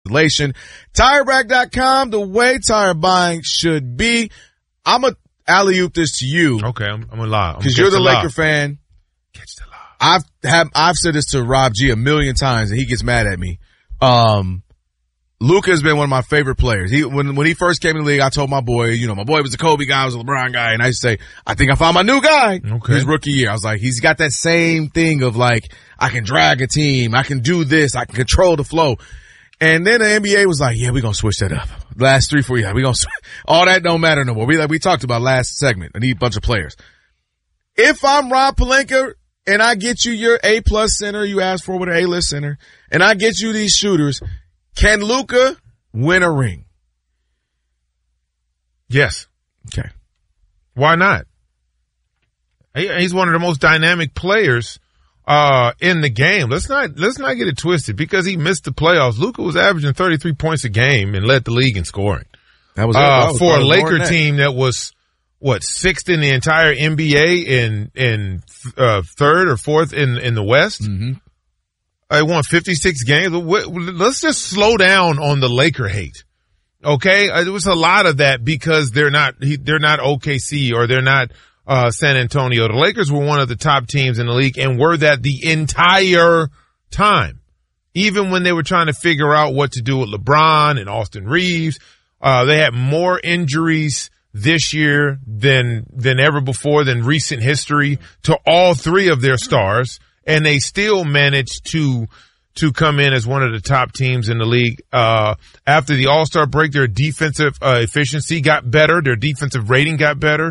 installation. TireRack.com, the way tire buying should be. I'm going to alley-oop this to you. Okay, I'm going to lie. Because you're the Laker fan. Catch the lie. I've said this to Rob G a million times, and he gets mad at me. Luka has been one of my favorite players. When he first came in the league, I told my boy, my boy was a Kobe guy, I was a LeBron guy, and I used to say, I think I found my new guy. Okay. His rookie year. I was like, he's got that same thing of like, I can drag a team, I can do this, I can control the flow. And then the NBA was like, yeah, we're gonna switch that up. Last 3-4 years, we're gonna all that don't matter no more. We talked about last segment. I need a bunch of players. If I'm Rob Pelinka and I get you your A+ center you asked for with an A-list center, and I get you these shooters, can Luka win a ring? Yes. Okay. Why not? He's one of the most dynamic players in the game. Let's not get it twisted. Because he missed the playoffs, Luka was averaging 33 points a game and led the league in scoring. That was for a Laker team that was sixth in the entire NBA in third or fourth in the West. Mm-hmm. I won 56 games. Let's just slow down on the Laker hate. Okay. There was a lot of that because they're not OKC or they're not, San Antonio. The Lakers were one of the top teams in the league and were that the entire time. Even when they were trying to figure out what to do with LeBron and Austin Reeves, they had more injuries this year than ever before, than recent history, to all three of their stars. And they still managed to come in as one of the top teams in the league. After the All-Star break, their defensive efficiency got better. Their defensive rating got better.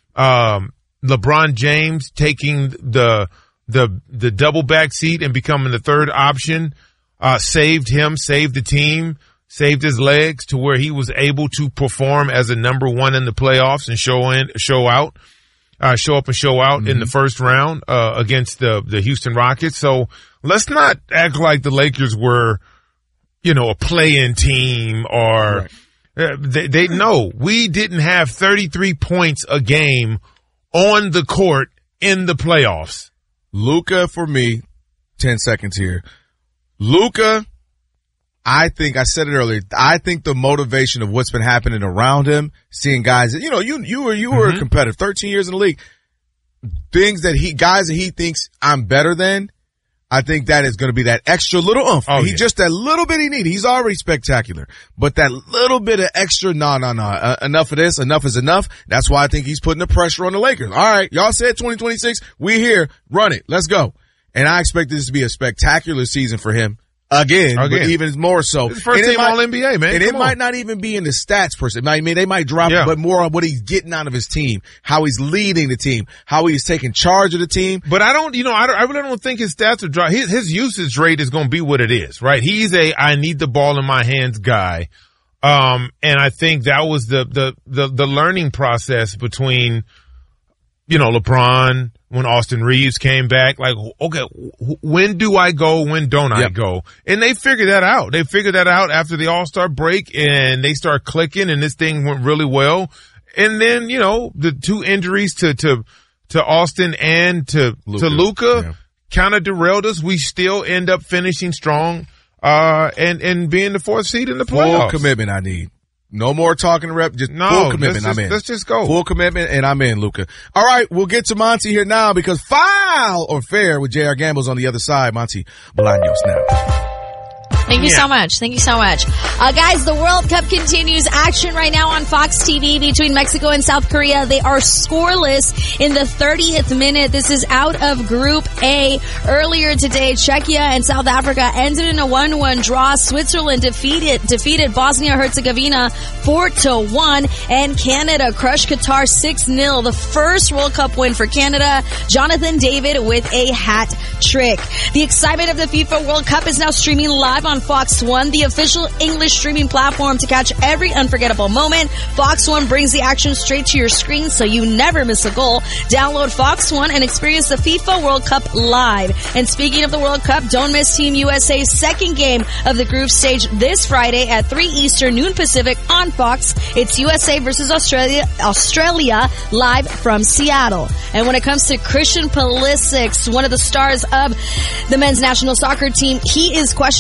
LeBron James taking the double back seat and becoming the third option, saved the team, saved his legs to where he was able to perform as a number one in the playoffs and show up and show out Mm-hmm. in the first round, against the Houston Rockets. So let's not act like the Lakers were, a play-in team or they know we didn't have 33 points a game on the court in the playoffs. Luka for me, 10 seconds here. Luka, I think I said it earlier. I think the motivation of what's been happening around him, seeing guys that, you were Mm-hmm. a competitor, 13 years in the league, guys that he thinks I'm better than. I think that is going to be that extra little oomph. Just that little bit he needed. He's already spectacular, but that little bit of extra, no. Enough of this. Enough is enough. That's why I think he's putting the pressure on the Lakers. All right. Y'all said 2026. We here. Run it. Let's go. And I expect this to be a spectacular season for him. Again, but even more so. It's first team All-NBA, man. And it might not even be in the stats per se. They might drop it, but more on what he's getting out of his team, how he's leading the team, how he's taking charge of the team. But I really don't think his stats will drop. His usage rate is going to be what it is, right? He's I need the ball in my hands guy. And I think that was the learning process between, LeBron, when Austin Reeves came back, like, okay, when do I go? When don't I go? And they figured that out. They figured that out after the All-Star break, and they start clicking, and this thing went really well. And then, the two injuries to Austin and to Luka kind of derailed us. We still end up finishing strong, and being the fourth seed in the playoffs. Full commitment I need. No more talking rep, just full commitment. I'm in. Let's just go. Full commitment, and I'm in, Luka. All right, we'll get to Monty here now because Foul or Fair with J.R. Gamble's on the other side. Monty Bolaños now. Thank you so much. Thank you so much. Guys, the World Cup continues. Action right now on Fox TV between Mexico and South Korea. They are scoreless in the 30th minute. This is out of Group A. Earlier today, Czechia and South Africa ended in a 1-1 draw. Switzerland defeated Bosnia-Herzegovina 4-1. And Canada crushed Qatar 6-0. The first World Cup win for Canada. Jonathan David with a hat trick. The excitement of the FIFA World Cup is now streaming live on Fox One, the official English streaming platform to catch every unforgettable moment. Fox One brings the action straight to your screen so you never miss a goal. Download Fox One and experience the FIFA World Cup live. And speaking of the World Cup, don't miss Team USA's second game of the group stage this Friday at 3 Eastern, noon Pacific on Fox. It's USA versus Australia live from Seattle. And when it comes to Christian Pulisic, one of the stars of the men's national soccer team, he is questionable for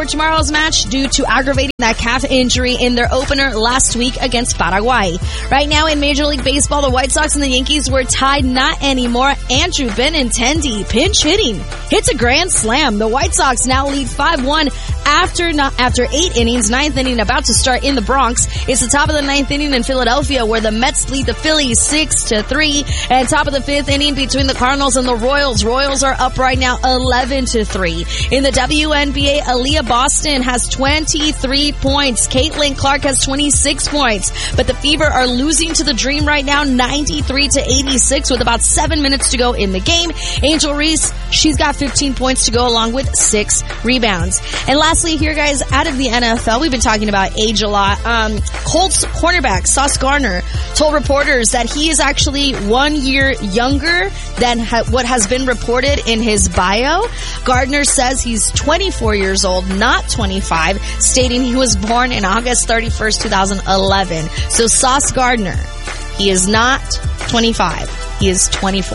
tomorrow's match due to aggravating that calf injury in their opener last week against Paraguay. Right now in Major League Baseball, the White Sox and the Yankees were tied. Not anymore. Andrew Benintendi, pinch hitting, hits a grand slam. The White Sox now lead 5-1 after 8 innings. 9th inning about to start in the Bronx. It's the top of the 9th inning in Philadelphia where the Mets lead the Phillies 6-3. And top of the 5th inning between the Cardinals and the Royals. Royals are up right now 11-3. In the WNBA, Aaliyah Boston has 23 points. Caitlin Clark has 26 points. But the Fever are losing to the Dream right now 93-86 with about 7 minutes to go in the game. Angel Reese, she's got 15 points to go along with 6 rebounds. And lastly here, guys, out of the NFL, we've been talking about age a lot. Colts cornerback Sauce Gardner told reporters that he is actually 1 year younger than what has been reported in his bio. Gardner says he's 24 years old, not 25, stating he was born in August 31st, 2011. So Sauce Gardner, he is not 25. He is 24.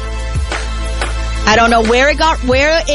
I don't know where it got,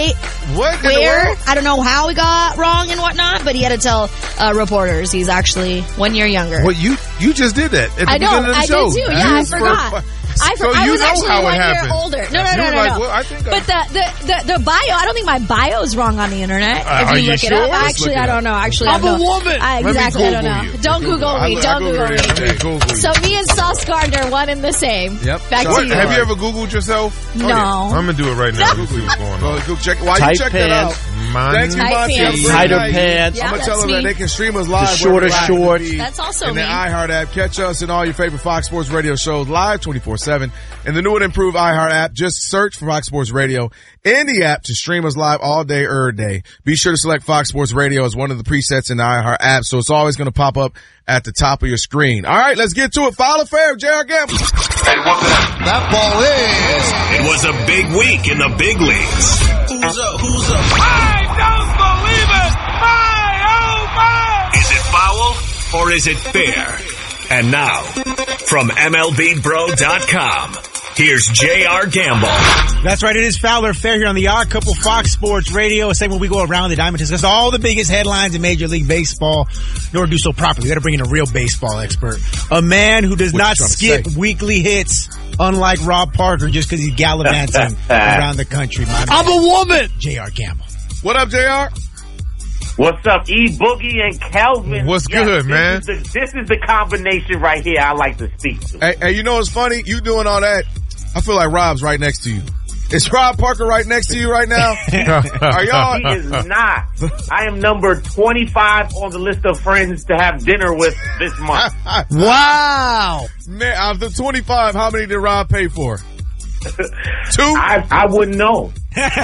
I don't know how it got wrong and whatnot, but he had to tell reporters he's actually 1 year younger. Well, you just did that at the beginning of the show. I did too. Yeah, I forgot. I was actually 1 year older. No. Well, I think but the bio, I don't think my bio is wrong on the internet. If you look it up, actually, I don't know. Actually, I'm a woman. Exactly, I don't know. Don't Google me. Don't Google me. So me and Sauce Gardner, one and the same. Yep. Back to you. Have you ever Googled yourself? No. Okay. I'm gonna do it right now. See what's going on. While you check that out. Thanks, Monty. Tighter pants. I'm gonna tell them that they can stream us live. The shorter shorts. That's also in me. the iHeart app. Catch us and all your favorite Fox Sports Radio shows live 24/7. And the new and improved iHeart app. Just search for Fox Sports Radio in the app to stream us live all day, every day. Be sure to select Fox Sports Radio as one of the presets in the iHeart app, so it's always going to pop up at the top of your screen. All right, let's get to it. Foul or fair, J.R. Gamble. That ball is. It was a big week in the big leagues. Who's up? I don't believe it! My, oh my! Is it foul or is it fair? And now, from MLBBro.com, here's J.R. Gamble. That's right, it is foul or fair here on the Odd Couple Fox Sports Radio, a segment where we go around the diamond to discuss all the biggest headlines in Major League Baseball. In order to do so properly, we got to bring in a real baseball expert. A man who does not skip weekly hits, unlike Rob Parker, just because he's gallivanting around the country. I'm a woman! J.R. Gamble. What up, J.R.? What's up, E-Boogie and Kelvin? What's good, man? This is the combination right here I like to speak to. Hey, you know what's funny? You doing all that, I feel like Rob's right next to you. Is Rob Parker right next to you right now? Are y'all? He is not. I am number 25 on the list of friends to have dinner with this month. Wow. Man, out of the 25, how many did Rob pay for? 2? I wouldn't know.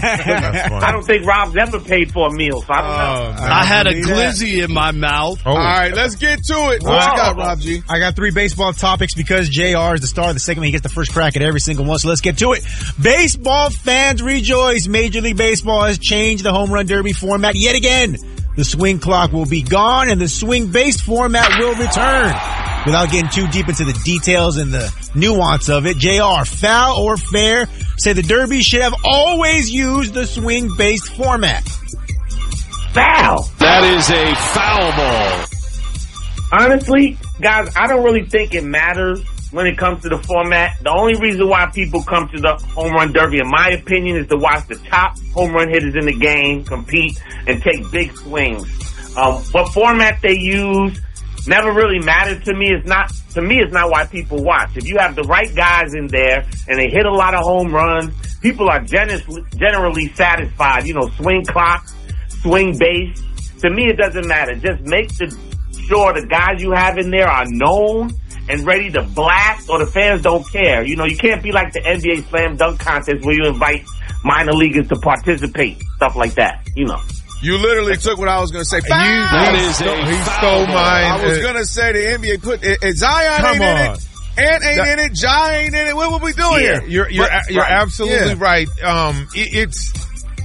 I don't think Rob's ever paid for a meal, so I don't know. I had a glizzy in my mouth. All right, let's get to it. What you got, Rob G? I got 3 baseball topics because JR is the star of the segment. He gets the first crack at every single one, so let's get to it. Baseball fans rejoice. Major League Baseball has changed the home run derby format yet again. The swing clock will be gone and the swing-based format will return. Without getting too deep into the details and the nuance of it, JR, foul or fair, say the Derby should have always used the swing-based format. Foul. That is a foul ball. Honestly, guys, I don't really think it matters when it comes to the format. The only reason why people come to the home run derby, in my opinion, is to watch the top home run hitters in the game compete and take big swings. What format they use never really mattered to me. It's not why people watch. If you have the right guys in there and they hit a lot of home runs, people are generally satisfied. You know, swing clock, swing base. To me, it doesn't matter. Just make sure the guys you have in there are known and ready to blast, or the fans don't care. You know, you can't be like the NBA slam dunk contest where you invite minor leaguers to participate, stuff like that, you know. You literally took what I was going to say. He stole mine. I was going to say the NBA put Zion ain't in it, Ant ain't in it, Ja ain't in it. What were we doing here? You're absolutely right.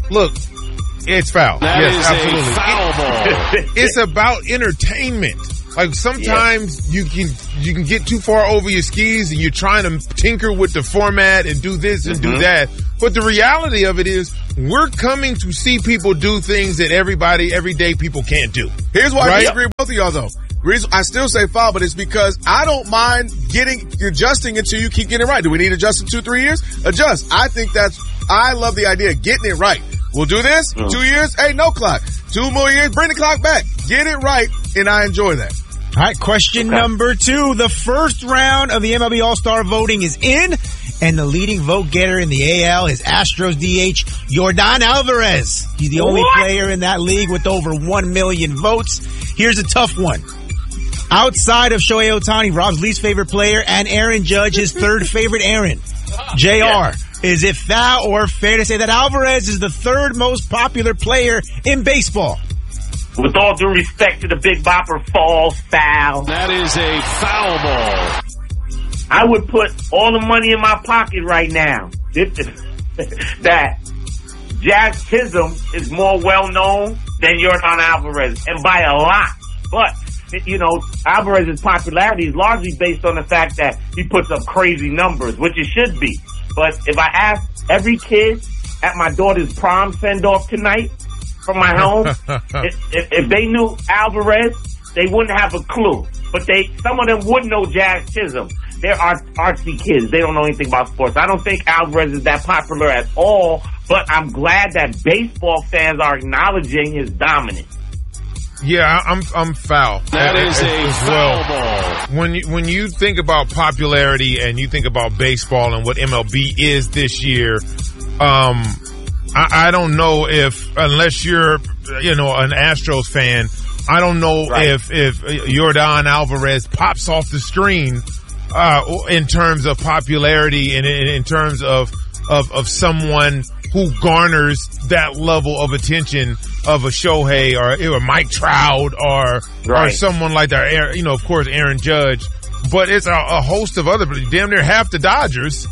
It's foul. That yes, is absolutely. a foul ball. It's about entertainment. Like sometimes you can get too far over your skis and you're trying to tinker with the format and do this and do that. But the reality of it is we're coming to see people do things that everyday people can't do. Here's why I disagree with both of y'all though. I still say foul, but it's because I don't mind adjusting until you keep getting it right. Do we need to adjust in 2-3 years? Adjust. I love the idea of getting it right. We'll do this, 2 years, hey, no clock. 2 more years, bring the clock back. Get it right, and I enjoy that. All right, question number 2. The first round of the MLB All-Star voting is in, and the leading vote getter in the AL is Astros DH Yordan Alvarez. He's the only player in that league with over 1 million votes. Here's a tough one. Outside of Shohei Ohtani, Rob's least favorite player, and Aaron Judge, his third favorite Aaron. JR, is it foul or fair to say that Alvarez is the third most popular player in baseball? With all due respect to the Big Bopper, false, foul. That is a foul ball. I would put all the money in my pocket right now that Jazz Chisholm is more well-known than Yordan Alvarez, and by a lot. But, Alvarez's popularity is largely based on the fact that he puts up crazy numbers, which it should be. But if I ask every kid at my daughter's prom send-off tonight from my home, if they knew Alvarez, they wouldn't have a clue. But some of them would know Jazz Chisholm. They're artsy kids. They don't know anything about sports. I don't think Alvarez is that popular at all, but I'm glad that baseball fans are acknowledging his dominance. Yeah, I'm foul. That is a foul ball. When you think about popularity and you think about baseball and what MLB is this year, I don't know if, unless you're, an Astros fan, I don't know if Yordan Alvarez pops off the screen, in terms of popularity and in terms of someone who garners that level of attention of a Shohei or Mike Trout or someone like that. Of course, Aaron Judge, but it's a host of other, damn near half the Dodgers,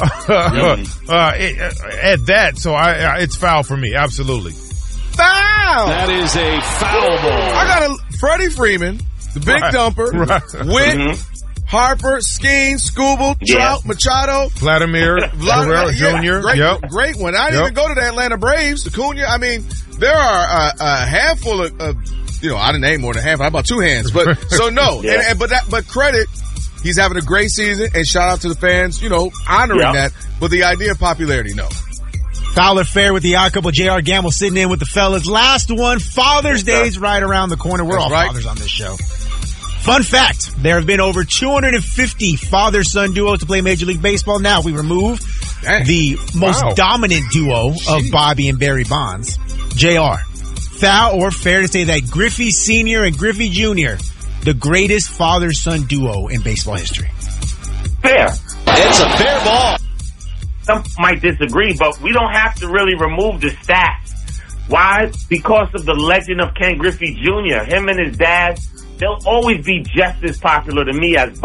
at that. So it's foul for me. Absolutely. Foul! That is a foul ball. I got Freddie Freeman, the big dumper, Witt, Harper, Skeen, Skubal, Trout, Machado, Vladimir Guerrero Jr. Great one. I didn't even go to the Atlanta Braves. Acuna. I mean, there are a handful of I didn't name more than a handful. How about 2 hands? But so no, but credit. He's having a great season, and shout out to the fans, honoring that. But the idea of popularity, no. Foul or fair with the odd couple. J.R. Gamble sitting in with the fellas. Last one, Father's Day's right around the corner. We're all fathers on this show. Fun fact, there have been over 250 father-son duos to play Major League Baseball. Now, we remove the most dominant duo of Bobby and Barry Bonds. JR, foul or fair to say that Griffey Sr. and Griffey Jr., the greatest father-son duo in baseball history? Fair. It's a fair ball. Some might disagree, but we don't have to really remove the stats. Why? Because of the legend of Ken Griffey Jr. Him and his dad, they'll always be just as popular to me as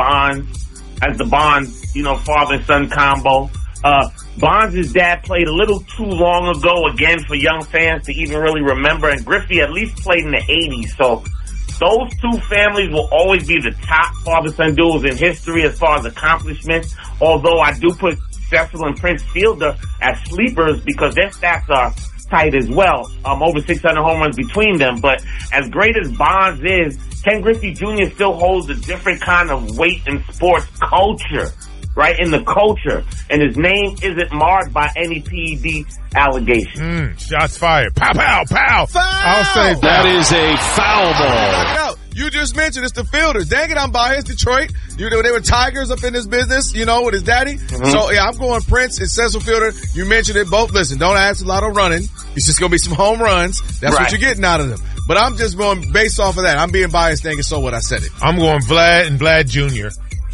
the Bonds, father and son combo. Bonds' dad played a little too long ago, again, for young fans to even really remember, and Griffey at least played in the 80s, so those two families will always be the top father-son duos in history as far as accomplishments, although I do put Cecil and Prince Fielder as sleepers because their stats are tight as well. Over 600 home runs between them. But as great as Bonds is, Ken Griffey Jr. still holds a different kind of weight in sports culture, right? In the culture. And his name isn't marred by any PED allegations. Shots fired. Pow, pow, pow. Foul! I'll say that is a foul ball. You just mentioned it's the fielders. Dang it, I'm biased. Detroit. They were Tigers up in this business, with his daddy. So, I'm going Prince and Cecil Fielder. You mentioned it both. Listen, don't ask a lot of running. It's just going to be some home runs. That's what you're getting out of them. But I'm just going based off of that. I'm being biased thinking so what I said it. I'm going Vlad and Vlad Jr.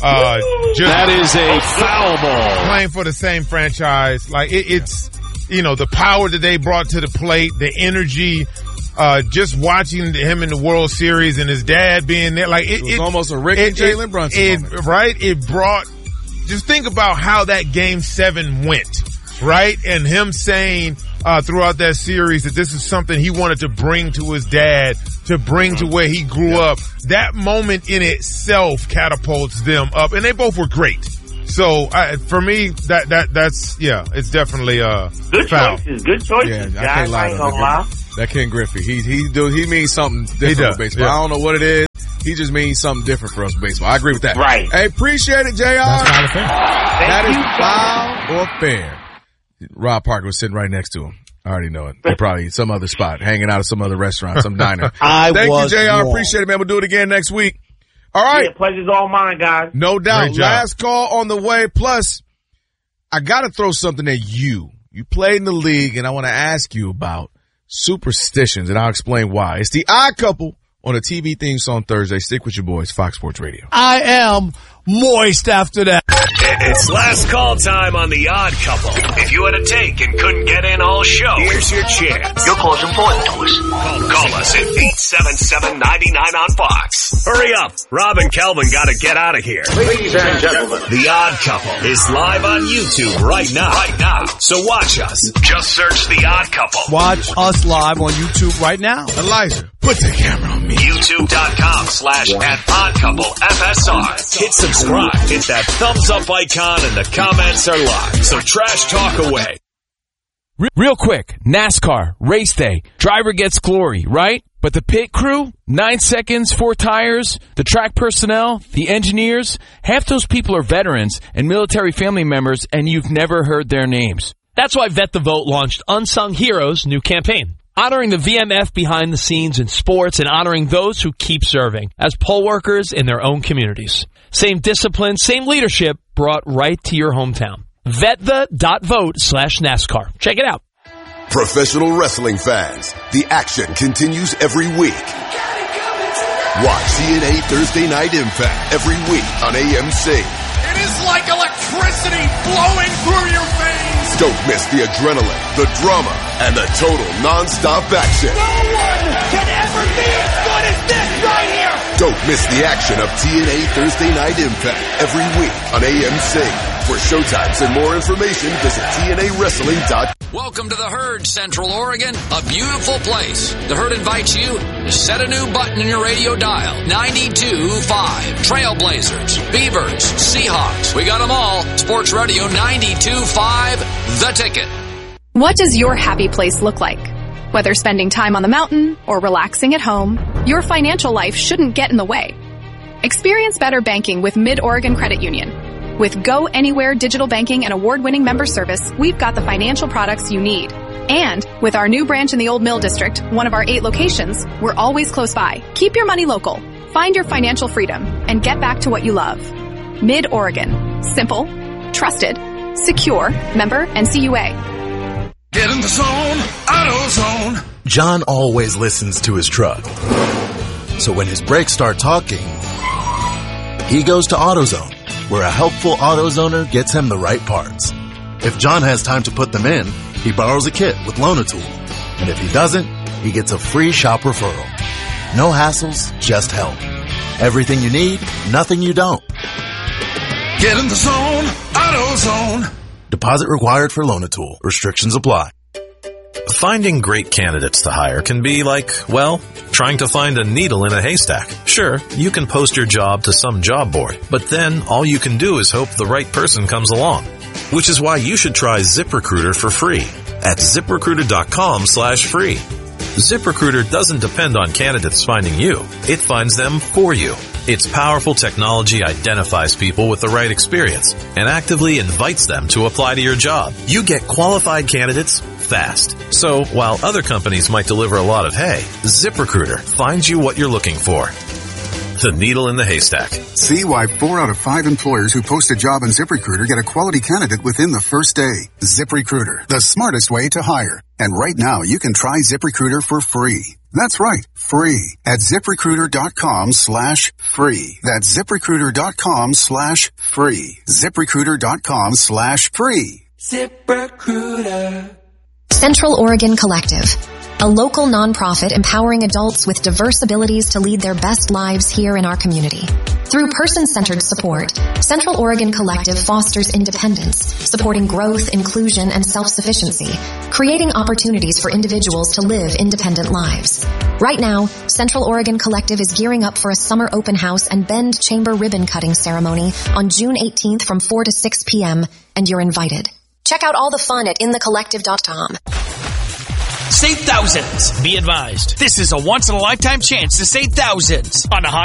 That is a foul ball. Playing for the same franchise. Like, it's, the power that they brought to the plate, the energy, just watching him in the World Series and his dad being there, like it was almost a Rick and Jalen Brunson moment. Right? It brought. Just think about how that Game 7 went. right? And him saying throughout that series that this is something he wanted to bring to his dad, to bring to where he grew up. That moment in itself catapults them up, and they both were great. So for me, that's it's definitely good foul. choices. Good choices. Yeah, I can't lie to him. That Ken Griffey, he means something different for baseball. I don't know what it is. He just means something different for us in baseball. I agree with that. Right. Hey, appreciate it, JR. That's fair. That is foul or fair. Rob Parker was sitting right next to him. I already know it. They're probably some other spot, hanging out at some other restaurant, some diner. Thank you, JR. Wrong. Appreciate it, man. We'll do it again next week. All right. Yeah, pleasure's all mine, guys. No doubt. Last call on the way. Plus, I got to throw something at you. You played in the league, and I want to ask you about superstitions, and I'll explain why. It's the Odd Couple on the TV theme song Thursday. Stick with your boys, Fox Sports Radio. I am moist after that. It's last call time on The Odd Couple. If you had a take and couldn't get in all show, here's your chance. Your call's important to us. Call us at 877-99 on Fox. Hurry up. Rob and Kelvin got to get out of here. Ladies and gentlemen, The Odd Couple is live on YouTube right now. So watch us. Just search The Odd Couple. Watch us live on YouTube right now. Elijah, put the camera on me. YouTube.com/@OddCoupleFSR. Hit subscribe. Hit that thumbs up icon and the comments are live. So trash talk away. Real quick, NASCAR, race day, driver gets glory, right? But the pit crew, 9 seconds, 4 tires, the track personnel, the engineers, half those people are veterans and military family members, and you've never heard their names. That's why Vet the Vote launched Unsung Heroes' new campaign, honoring the VMF behind the scenes in sports and honoring those who keep serving as poll workers in their own communities. Same discipline, same leadership brought right to your hometown. VetThe.vote/NASCAR. Check it out. Professional wrestling fans, the action continues every week. Watch TNA Thursday Night Impact every week on AMC. It is like electricity flowing through your veins. Don't miss the adrenaline, the drama, and the total non-stop action. No one can ever be as good as this right here. Don't miss the action of TNA Thursday Night Impact every week on AMC. For showtimes and more information, visit TNAWrestling.com. Welcome to the Herd, Central Oregon, a beautiful place. The Herd invites you to set a new button in your radio dial. 92.5. Trailblazers, Beavers, Seahawks. We got them all. Sports Radio 92.5, The Ticket. What does your happy place look like? Whether spending time on the mountain or relaxing at home, your financial life shouldn't get in the way. Experience better banking with Mid-Oregon Credit Union. With Go Anywhere digital banking and award-winning member service, we've got the financial products you need. And with our new branch in the Old Mill District, one of our 8 locations, we're always close by. Keep your money local. Find your financial freedom and get back to what you love. Mid-Oregon. Simple, trusted, secure, member NCUA. Get in the zone, AutoZone. John always listens to his truck. So when his brakes start talking, he goes to AutoZone, where a helpful AutoZoner gets him the right parts. If John has time to put them in, he borrows a kit with Loan-A-Tool. And if he doesn't, he gets a free shop referral. No hassles, just help. Everything you need, nothing you don't. Get in the zone, AutoZone. Deposit required for Loan-A-Tool. Restrictions apply. Finding great candidates to hire can be like, well, trying to find a needle in a haystack. Sure, you can post your job to some job board, but then all you can do is hope the right person comes along. Which is why you should try ZipRecruiter for free at ZipRecruiter.com/free. ZipRecruiter doesn't depend on candidates finding you. It finds them for you. Its powerful technology identifies people with the right experience and actively invites them to apply to your job. You get qualified candidates fast. So while other companies might deliver a lot of hay, ZipRecruiter finds you what you're looking for. The needle in the haystack. See why 4 out of 5 employers who post a job on ZipRecruiter get a quality candidate within the first day. ZipRecruiter, the smartest way to hire. And right now, you can try ZipRecruiter for free. That's right, free at ZipRecruiter.com/free. That's ZipRecruiter.com/free. ZipRecruiter.com/free. ZipRecruiter. Central Oregon Collective, a local nonprofit empowering adults with diverse abilities to lead their best lives here in our community. Through person-centered support, Central Oregon Collective fosters independence, supporting growth, inclusion, and self-sufficiency, creating opportunities for individuals to live independent lives. Right now, Central Oregon Collective is gearing up for a summer open house and Bend Chamber ribbon cutting ceremony on June 18th from 4 to 6 p.m., and you're invited. Check out all the fun at inthecollective.com. Save thousands. Be advised, this is a once-in-a-lifetime chance to save thousands on a high